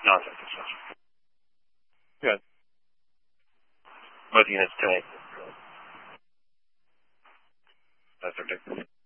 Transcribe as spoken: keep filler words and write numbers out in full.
nonsense extension. Good. Both units to me. That's ridiculous.